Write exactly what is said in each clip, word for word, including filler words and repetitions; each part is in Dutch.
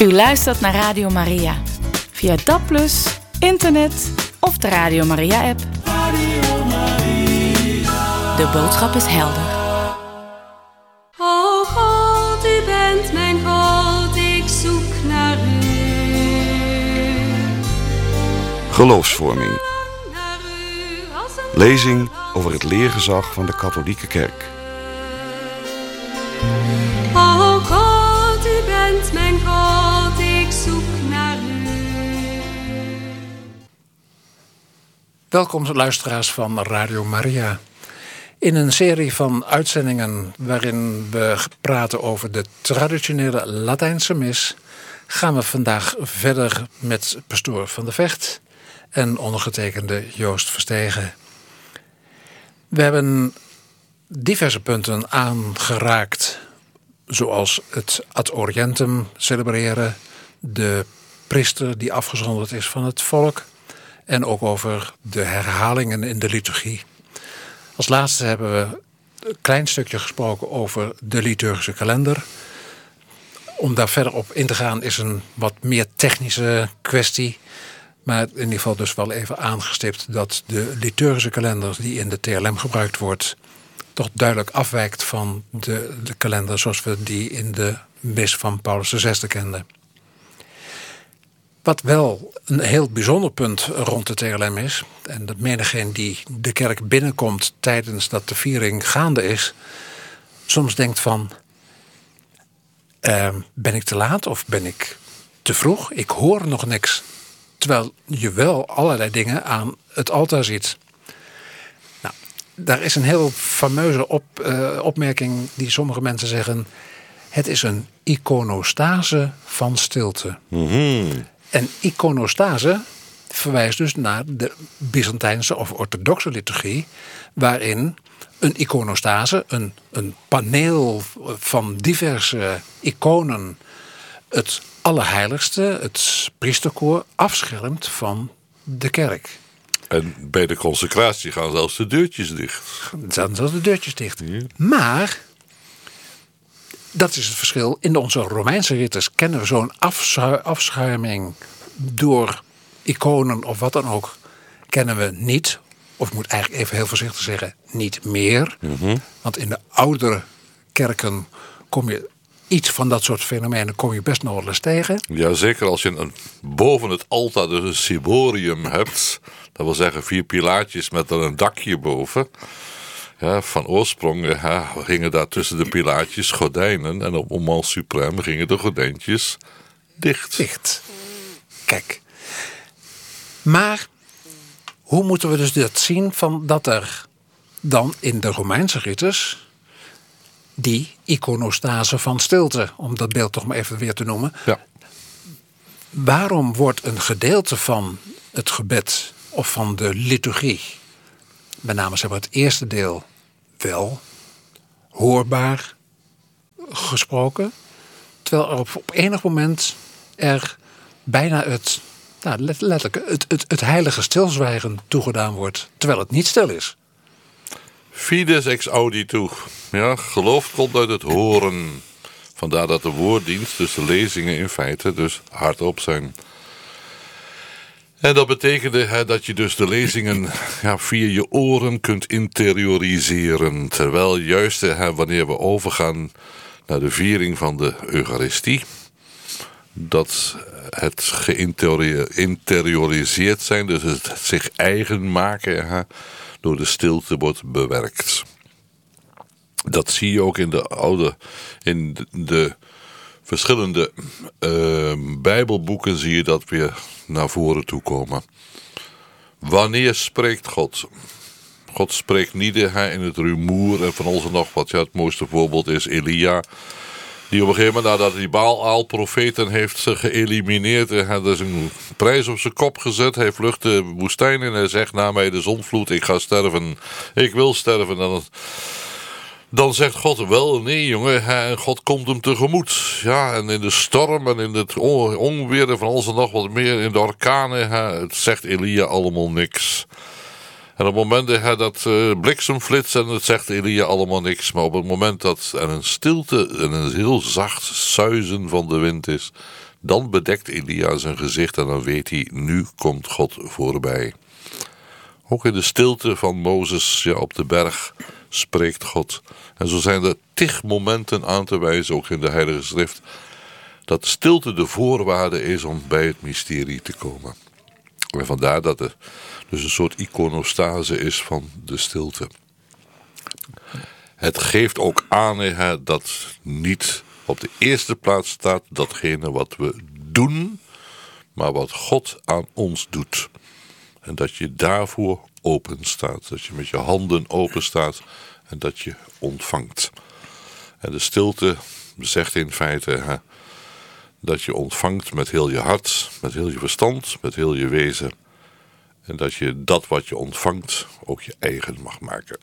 U luistert naar Radio Maria. Via D A B plus, internet of de Radio Maria-app. Radio Maria. De boodschap is helder. O God, u bent mijn God, ik zoek naar u. Geloofsvorming. Lezing over het leergezag van de katholieke kerk. O God, u bent mijn God, ik zoek naar u. Welkom luisteraars van Radio Maria. In een serie van uitzendingen waarin we praten over de traditionele Latijnse mis, gaan we vandaag verder met pastoor Van der Vecht en ondergetekende Joost Verstegen. We hebben diverse punten aangeraakt, zoals het Ad Orientem celebreren, de priester die afgezonderd is van het volk en ook over de herhalingen in de liturgie. Als laatste hebben we een klein stukje gesproken over de liturgische kalender. Om daar verder op in te gaan is een wat meer technische kwestie. Maar in ieder geval dus wel even aangestipt dat de liturgische kalender die in de T L M gebruikt wordt toch duidelijk afwijkt van de, de kalender zoals we die in de mis van Paulus de zesde kenden. Wat wel een heel bijzonder punt rond de T L M is, en dat menigeen die de kerk binnenkomt tijdens dat de viering gaande is, soms denkt van, uh, ben ik te laat of ben ik te vroeg? Ik hoor nog niks. Terwijl je wel allerlei dingen aan het altaar ziet. Nou, daar is een heel fameuze op, uh, opmerking die sommige mensen zeggen, het is een iconostase van stilte. Mm-hmm. En iconostase verwijst dus naar de Byzantijnse of orthodoxe liturgie, waarin een iconostase, een, een paneel van diverse iconen, het Allerheiligste, het priesterkoor, afschermt van de kerk. En bij de consecratie gaan zelfs de deurtjes dicht. Dan zelfs de deurtjes dicht. Ja. Maar dat is het verschil. In onze Romeinse ritters kennen we zo'n afschu- afschuiming door iconen of wat dan ook, kennen we niet. Of ik moet eigenlijk even heel voorzichtig zeggen, niet meer. Mm-hmm. Want in de oudere kerken kom je iets van dat soort fenomenen kom je best nog wel eens tegen. Ja, zeker als je een, boven het altaar dus een ciborium hebt. Dat wil zeggen vier pilaartjes met er een dakje boven. Ja, van oorsprong ja, gingen daar tussen de pilaartjes gordijnen. En op moment suprême gingen de gordijntjes dicht. Dicht. Kijk. Maar hoe moeten we dus dat zien van dat er dan in de Romeinse rites die iconostase van stilte, om dat beeld toch maar even weer te noemen. Ja. Waarom wordt een gedeelte van het gebed of van de liturgie, met name zeg maar het eerste deel, wel hoorbaar gesproken, terwijl er op, op enig moment er bijna het, nou, letterlijk het, het, het heilige stilzwijgen toegedaan wordt, terwijl het niet stil is. Fides ex auditu. Ja, geloof komt uit het horen. Vandaar dat de woorddienst, dus de lezingen in feite, dus hardop zijn. En dat betekende hè, dat je dus de lezingen ja, via je oren kunt interioriseren. Terwijl juist hè, wanneer we overgaan naar de viering van de Eucharistie, dat het geïnterioriseerd zijn, dus het zich eigen maken, hè, door de stilte wordt bewerkt. Dat zie je ook in de oude, in de, de verschillende uh, Bijbelboeken zie je dat weer naar voren toe komen. Wanneer spreekt God? God spreekt niet in het rumoer en van alles en nog wat. Ja, het mooiste voorbeeld is Elia, die op een gegeven moment nadat hij Baal-profeten heeft geëlimineerd en hij dus een prijs op zijn kop gezet. Hij vlucht de woestijn en hij zegt na mij de zonvloed, ik ga sterven, ik wil sterven. Dan, dan zegt God wel, nee jongen, hij, God komt hem tegemoet. Ja, en in de storm en in het onweer en van alles en nog wat meer, in de orkanen, hij, het zegt Elia allemaal niks. En op het moment hè, dat uh, bliksem flitst en het zegt Elia allemaal niks. Maar op het moment dat er een stilte en een heel zacht suizen van de wind is, dan bedekt Elia zijn gezicht en dan weet hij, nu komt God voorbij. Ook in de stilte van Mozes ja, op de berg spreekt God. En zo zijn er tig momenten aan te wijzen, ook in de Heilige Schrift, dat stilte de voorwaarde is om bij het mysterie te komen. En vandaar dat er dus een soort iconostase is van de stilte. Het geeft ook aan hè, dat niet op de eerste plaats staat datgene wat we doen, maar wat God aan ons doet. En dat je daarvoor open staat. Dat je met je handen open staat en dat je ontvangt. En de stilte zegt in feite hè, dat je ontvangt met heel je hart, met heel je verstand, met heel je wezen. En dat je dat wat je ontvangt ook je eigen mag maken.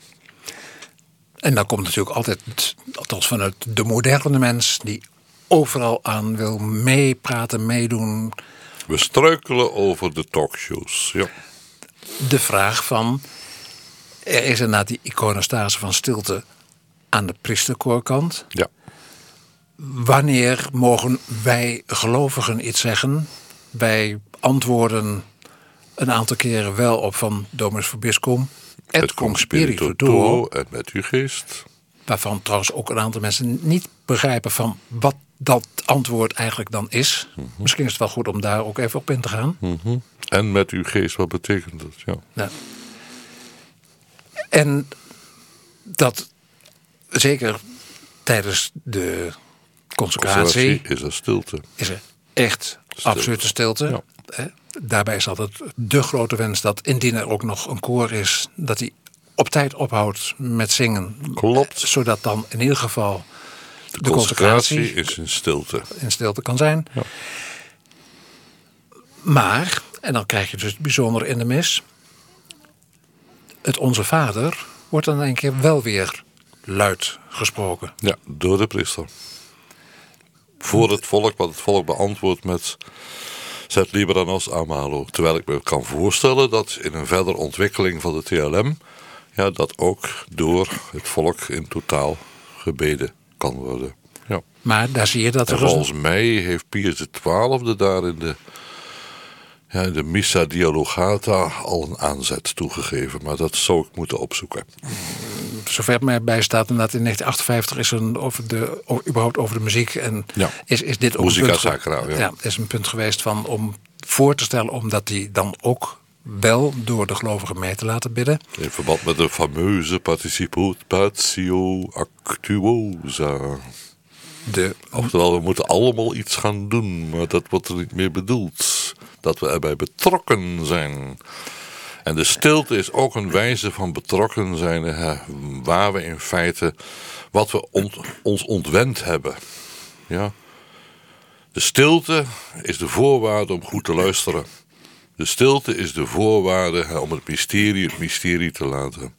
En dan komt natuurlijk altijd, althans vanuit de moderne mens, die overal aan wil meepraten, meedoen. We struikelen over de talkshows, ja. De vraag van, er is inderdaad die iconostase van stilte aan de priesterkoorkant. Ja. Wanneer mogen wij gelovigen iets zeggen? Wij antwoorden een aantal keren wel op van Dominus Vobiscum. Et cum spiritu tuo. En met uw geest. Waarvan trouwens ook een aantal mensen niet begrijpen van wat dat antwoord eigenlijk dan is. Mm-hmm. Misschien is het wel goed om daar ook even op in te gaan. Mm-hmm. En met uw geest, wat betekent dat? Ja. Ja. En dat zeker tijdens de consecratie, consecratie is er stilte. Is er echt stilte. Absolute stilte. Ja. Daarbij is altijd de grote wens dat indien er ook nog een koor is, dat hij op tijd ophoudt met zingen. Klopt. Zodat dan in ieder geval de, de consecratie, consecratie is in stilte. In stilte kan zijn. Ja. Maar, en dan krijg je dus het bijzondere in de mis, het Onze Vader wordt dan een keer wel weer luid gesproken. Ja, door de priester. Voor het volk, wat het volk beantwoordt met Zet libera nos amalo. Terwijl ik me kan voorstellen dat in een verdere ontwikkeling van de T L M, ja, dat ook door het volk in totaal gebeden kan worden. Ja. Maar daar zie je dat er... En volgens mij heeft Pius de twaalfde daar in de, ja, in de Missa Dialogata al een aanzet toegegeven. Maar dat zou ik moeten opzoeken. Zover mij bij staat, inderdaad in negentien achtenvijftig is er over de, überhaupt over de muziek. En ja. is, is dit ook Musica een punt, sacra, ja. Ja, is een punt geweest van om voor te stellen, omdat die dan ook wel door de gelovigen mee te laten bidden. In verband met de fameuze participatio actuosa. De, Oftewel, we moeten allemaal iets gaan doen, maar dat wordt er niet meer bedoeld. Dat we erbij betrokken zijn. En de stilte is ook een wijze van betrokken zijn, hè, waar we in feite wat we ont, ons ontwend hebben. Ja. De stilte is de voorwaarde om goed te luisteren. De stilte is de voorwaarde hè, om het mysterie het mysterie te laten.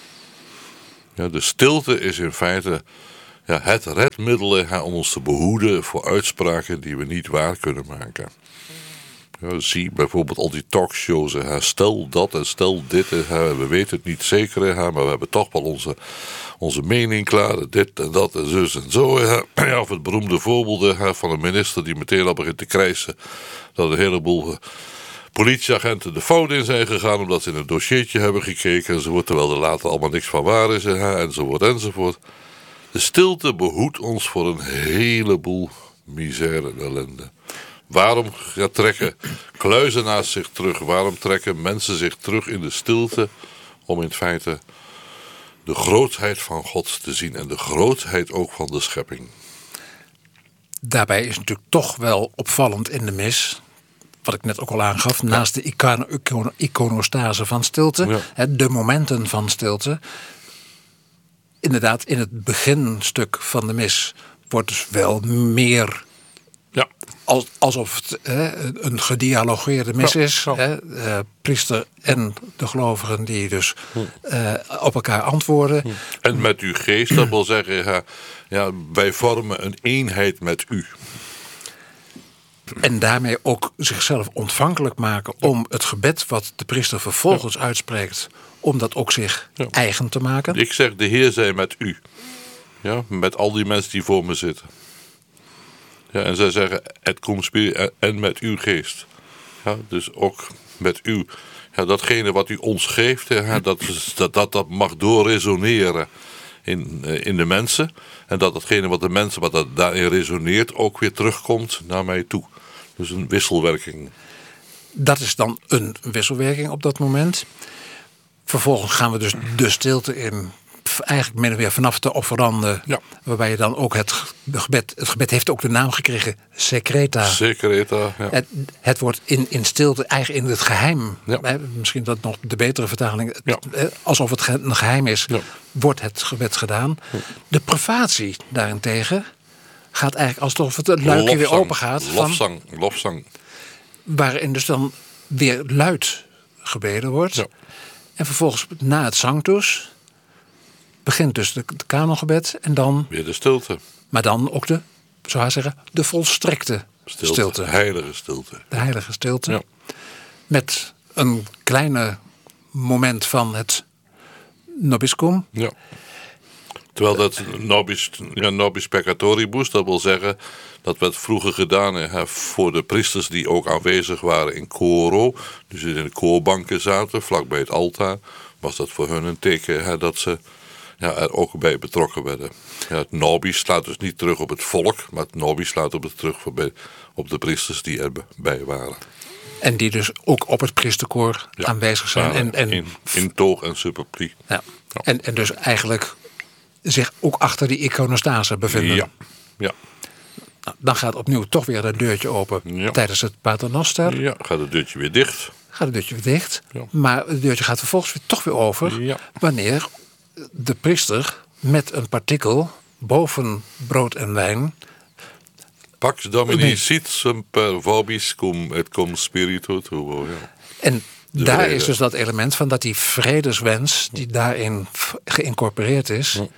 Ja, de stilte is in feite ja, het redmiddel hè, om ons te behoeden voor uitspraken die we niet waar kunnen maken. Ja, zie bijvoorbeeld al die talkshows. Hè. Stel dat en stel dit. Hè. We weten het niet zeker, hè, maar we hebben toch wel onze, onze mening klaar. Dit en dat en zus en zo. Hè. Ja, of het beroemde voorbeeld hè, van een minister die meteen al begint te krijsen dat een heleboel politieagenten de fout in zijn gegaan omdat ze in een dossiertje hebben gekeken enzovoort, terwijl er later allemaal niks van waar is hè, enzovoort enzovoort. De stilte behoedt ons voor een heleboel misère en ellende. Waarom trekken kluizenaars zich terug? Waarom trekken mensen zich terug in de stilte om in feite de grootheid van God te zien en de grootheid ook van de schepping? Daarbij is natuurlijk toch wel opvallend in de mis, wat ik net ook al aangaf, ja. naast de icono, icono, iconostase van stilte, ja. de momenten van stilte. Inderdaad, in het beginstuk van de mis wordt dus wel meer... Ja. Als, alsof het hè, een gedialogeerde mis is. Ja, ja. Hè, uh, priester en de gelovigen die dus uh, op elkaar antwoorden. En met uw geest, dat wil zeggen, ja, ja, wij vormen een eenheid met u. En daarmee ook zichzelf ontvankelijk maken om het gebed wat de priester vervolgens ja. uitspreekt, om dat ook zich ja. eigen te maken. Ik zeg, de Heer zij met u. Ja, met al die mensen die voor me zitten. Ja, en zij zeggen, het komt en met uw geest. Ja, dus ook met u. Ja, datgene wat u ons geeft, hè, dat, dat, dat, dat mag doorresoneren in, in de mensen. En dat datgene wat de mensen, wat dat daarin resoneert, ook weer terugkomt naar mij toe. Dus een wisselwerking. Dat is dan een wisselwerking op dat moment. Vervolgens gaan we dus de stilte in. Eigenlijk min of meer vanaf de offeranden. Ja. Waarbij je dan ook het gebed. Het gebed heeft ook de naam gekregen. Secreta. Secreta, ja. Het, het wordt in, in stilte, eigenlijk in het geheim. Ja. Misschien dat nog de betere vertaling. Ja. Alsof het een geheim is. Ja. Wordt het gebed gedaan. Ja. De privatie daarentegen gaat eigenlijk alsof het luikje lofzang, weer open gaat. Lofzang, van, lofzang. Waarin dus dan weer luid gebeden wordt. Ja. En vervolgens na het Sanctus begint dus de, de kanongebed en dan weer de stilte. Maar dan ook de, zou hij zeggen, de volstrekte stilte. stilte. De heilige stilte. De heilige stilte. Ja. Met een kleine moment van het nobiscum. Ja. Terwijl dat nobis, ja, nobis peccatoribus, dat wil zeggen, dat werd vroeger gedaan hè, voor de priesters die ook aanwezig waren in coro. Dus in de koorbanken zaten, vlakbij het altaar. Was dat voor hun een teken hè, dat ze ja, er ook bij betrokken werden. Ja, het nobis slaat dus niet terug op het volk, maar het nobis slaat op het terug op de priesters die erbij waren. En die dus ook op het priesterkoor ja. aanwezig zijn. Ja, en, en, in, in toog en superplie. Ja. Ja. En, en dus eigenlijk zich ook achter die iconostase bevinden. Ja. Ja. Nou, dan gaat opnieuw toch weer een deurtje open ja. tijdens het paternoster. Ja, gaat het deurtje weer dicht. Gaat het deurtje weer dicht. Ja. Maar het deurtje gaat vervolgens weer, toch weer over. Ja. Wanneer de priester met een partikel boven brood en wijn. Pax Domini nee. sit semper vobis cum et cum spiritu tuo. Ja. En de daar vrede. Is dus dat element van dat die vredeswens die daarin geïncorporeerd is. Ja.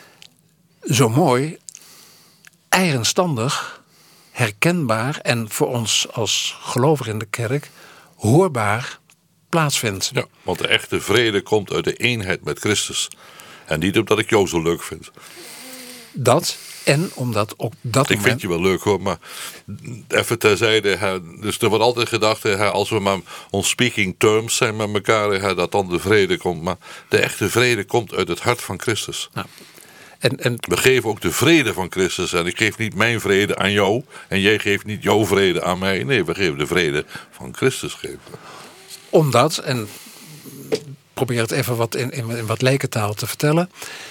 Zo mooi, eigenstandig, herkenbaar en voor ons als gelovigen in de kerk hoorbaar plaatsvindt. Ja, want de echte vrede komt uit de eenheid met Christus. En niet omdat ik jou zo leuk vind. Dat en omdat ook dat Ik moment... vind je wel leuk hoor, maar even terzijde. Hè, dus er wordt altijd gedacht, hè, als we maar on speaking terms zijn met elkaar, hè, dat dan de vrede komt. Maar de echte vrede komt uit het hart van Christus. Nou. En, en, we geven ook de vrede van Christus. En ik geef niet mijn vrede aan jou. En jij geeft niet jouw vrede aan mij. Nee, we geven de vrede van Christus. Geven. Omdat, en probeer het even wat in, in, in wat lekentaal te vertellen.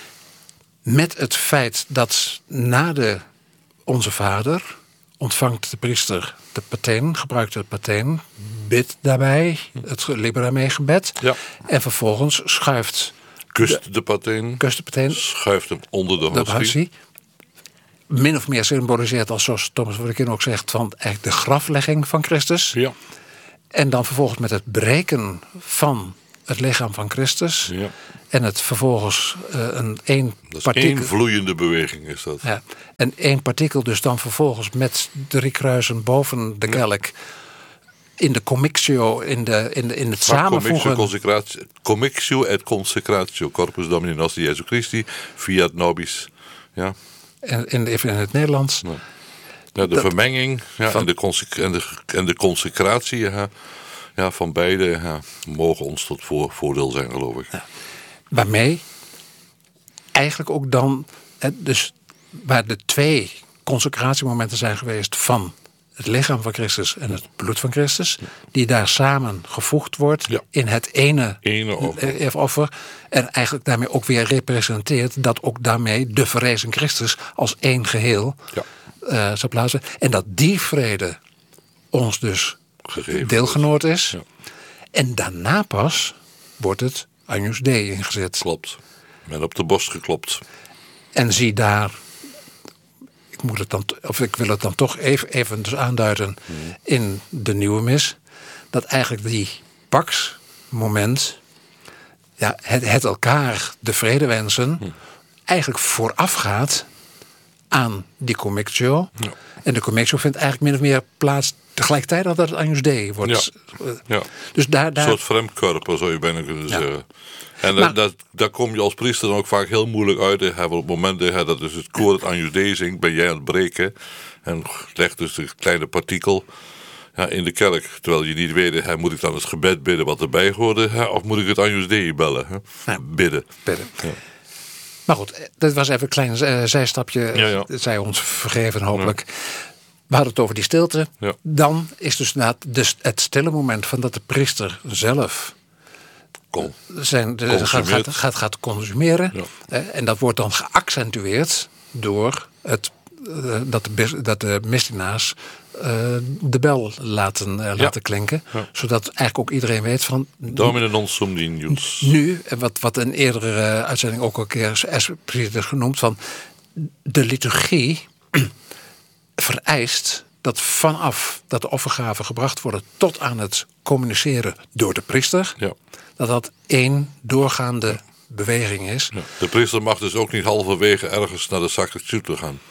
Met het feit dat na de Onze Vader ontvangt de priester de pateen, gebruikt het pateen, bidt daarbij het Libera gebed. Ja. En vervolgens schuift... Kust de, de pateen, kust de pateen, schuift hem onder de hostie. hostie. Min of meer symboliseert als zoals Thomas van der Kinn ook zegt, van eigenlijk de graflegging van Christus. Ja. En dan vervolgens met het breken van het lichaam van Christus. Ja. En het vervolgens uh, een één partikel. één vloeiende beweging is dat. Ja. En één partikel dus dan vervolgens met drie kruisen boven de kelk. Ja. In de commixio, in, de, in, de, in het maar samenvoegen. Commixio et consecratio, corpus Domini nostri Jesu Christi, fiat nobis. Ja. En in, even in het Nederlands. Ja. Ja, de dat, vermenging ja, van, en, de consec- en, de, en de consecratie ja, ja, van beide ja, mogen ons tot voor, voordeel zijn, geloof ik. Ja. Waarmee eigenlijk ook dan, dus waar de twee consecratiemomenten zijn geweest van het lichaam van Christus en het bloed van Christus, die daar samen gevoegd wordt ja. in het ene, ene offer. offer. En eigenlijk daarmee ook weer representeert dat ook daarmee de verrezen Christus als één geheel ja. uh, zou plaatsen. En dat die vrede ons dus gegeven deelgenoot is. Ja. En daarna pas wordt het Agnus Dei ingezet. Klopt. Men op de borst geklopt. En zie daar, ik moet het dan, of ik wil het dan toch even, even dus aanduiden hmm. in de nieuwe mis, dat eigenlijk die Pax moment, ja, het, het elkaar de vrede wensen, hmm. eigenlijk voorafgaat aan die commixio. Ja. En de commixio vindt eigenlijk min of meer plaats tegelijkertijd dat het Agnus Dei wordt. Ja. Ja. Dus daar, daar... Een soort vreemdkörper zou je bijna kunnen ja. zeggen. En maar, dat, daar kom je als priester dan ook vaak heel moeilijk uit. Hè, op het moment hè, dat dus het koor het Agnus Dei zingt, ben jij aan het breken. En legt dus de kleine partikel ja, in de kerk. Terwijl je niet weet, hè, moet ik dan het gebed bidden wat erbij hoorde? Hè, of moet ik het Agnus Dei bellen? Hè? Ja. Bidden. bidden. Ja. Maar goed, dat was even een klein uh, zijstapje. Ja, ja. Zij ons vergeven hopelijk. Ja. We hadden het over die stilte. Ja. Dan is dus na dus het stille moment van dat de priester zelf Kom. zijn, de, gaat, gaat, gaat, gaat consumeren. Ja. Eh, en dat wordt dan geaccentueerd door het, uh, dat, de, dat de misdienaars uh, de bel laten, uh, laten ja. klinken. Ja. Zodat eigenlijk ook iedereen weet van... Domine non sum dignus. Nu, wat, wat een eerdere uh, uitzending ook al een keer expliciet is genoemd, van de liturgie vereist dat vanaf dat de offergaven gebracht worden tot aan het communiceren door de priester, ja. dat dat één doorgaande ja. beweging is. Ja. De priester mag dus ook niet halverwege ergens naar de sacratuur te gaan.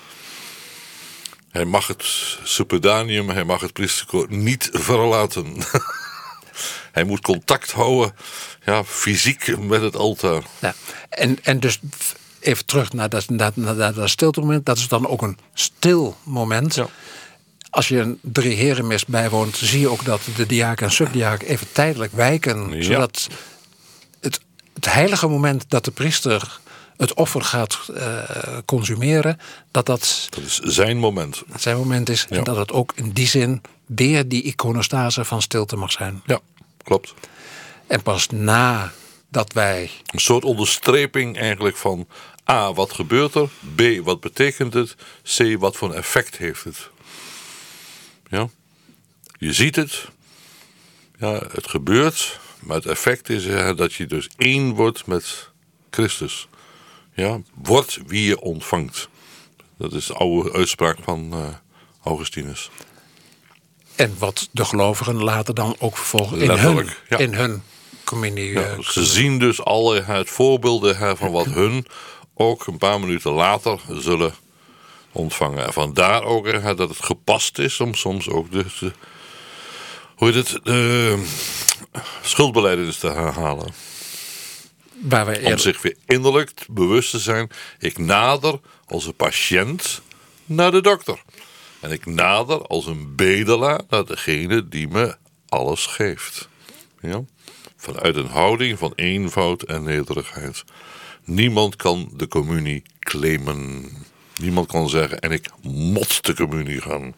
Hij mag het suppedanium, hij mag het priesterkoor niet verlaten. Hij moet contact houden, ja, fysiek met het altaar. Ja. En, en dus even terug naar dat, naar, naar dat stilte moment. Dat is dan ook een stil moment. Ja. Als je een drie herenmis bijwoont, zie je ook dat de diaken en subdiaken even tijdelijk wijken. Ja. Zodat het, het heilige moment dat de priester het offer gaat uh, consumeren, dat dat... Dat is zijn moment. Zijn moment is. Ja. En dat het ook in die zin weer die iconostase van stilte mag zijn. Ja, klopt. En pas nadat wij... Een soort onderstreping eigenlijk van A, wat gebeurt er? B, wat betekent het? C, wat voor een effect heeft het? Ja. Je ziet het. Ja, het gebeurt. Maar het effect is uh, dat je dus één wordt met Christus. Ja, wordt wie je ontvangt. Dat is de oude uitspraak van uh, Augustinus. En wat de gelovigen later dan ook vervolgens in hun, ja. in hun communie... Ja, uh, ze zien dus alle het voorbeelden van wat hun ook een paar minuten later zullen ontvangen. En vandaar ook uh, dat het gepast is om soms ook de, de hoe heet het, de schuldbelijdenis te herhalen. Waar wij eerder... Om zich weer innerlijk bewust te zijn. Ik nader als een patiënt naar de dokter. En ik nader als een bedelaar naar degene die me alles geeft. Ja? Vanuit een houding van eenvoud en nederigheid. Niemand kan de communie claimen. Niemand kan zeggen, en ik moet de communie gaan.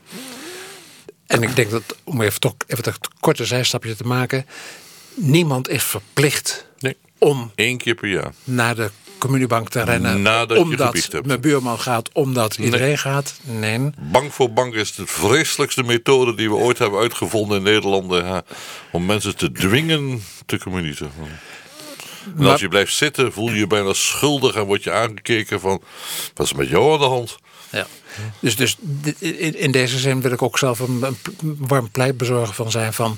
En ik denk dat, om even toch even een korte zijstapje te maken, niemand is verplicht nee. om Eén keer per jaar naar de communiebank te rennen. Nadat omdat je mijn buurman gaat, omdat iedereen nee. gaat. Nee. Bank voor bank is de vreselijkste methode die we ooit hebben uitgevonden in Nederland. Ja, om mensen te dwingen te communie te gaan. En maar, als je blijft zitten, voel je je bijna schuldig en word je aangekeken van, wat is met jou aan de hand? Ja. Dus, dus in, in deze zin wil ik ook zelf een, een warm pleitbezorger van zijn van,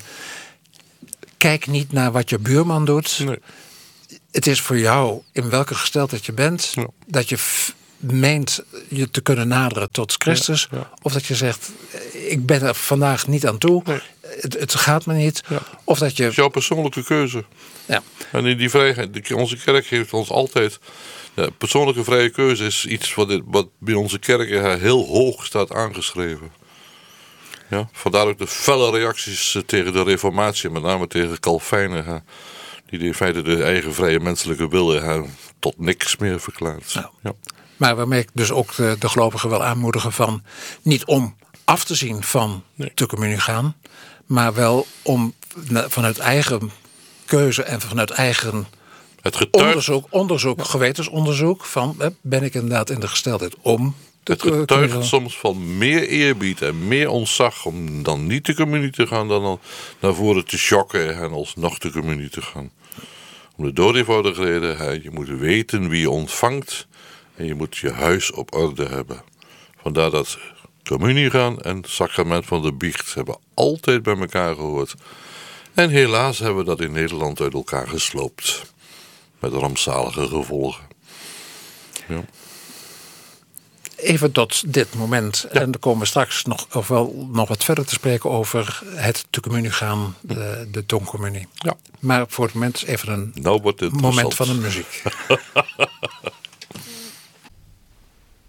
kijk niet naar wat je buurman doet. Nee. Het is voor jou, in welke gesteldheid je bent, ja. dat je f- meent je te kunnen naderen tot Christus. Ja, ja. Of dat je zegt, ik ben er vandaag niet aan toe. Nee. Het, het gaat me niet. Ja. Of dat je... Het is jouw persoonlijke keuze. Ja. En in die vrijheid, onze kerk geeft ons altijd... Ja, persoonlijke vrije keuze is iets wat, dit, wat bij onze kerk heel hoog staat aangeschreven. Ja, vandaar ook de felle reacties tegen de reformatie, met name tegen Calvijnen, die in feite de eigen vrije menselijke wil tot niks meer verklaart. Nou, ja. Maar waarmee ik dus ook de, de gelovigen wil aanmoedigen van niet om af te zien van nee. de communie gaan, maar wel om vanuit eigen keuze en vanuit eigen het getuigt... onderzoek, onderzoek ja. gewetensonderzoek van ben ik inderdaad in de gesteldheid om. Het getuigt soms van meer eerbied en meer ontzag om dan niet de communie te gaan, dan al naar voren te chokken en alsnog de communie te gaan. Om de doodeenvoudige reden, hè, je moet weten wie je ontvangt en je moet je huis op orde hebben. Vandaar dat communie gaan en het sacrament van de biecht hebben altijd bij elkaar gehoord. En helaas hebben we dat in Nederland uit elkaar gesloopt. Met rampzalige gevolgen. Ja. Even tot dit moment. Ja. En dan komen we straks nog, of wel nog wat verder te spreken over het te communie gaan, de, de tongcommunie. Ja. Maar voor het moment is even een nou wordt het moment van de muziek.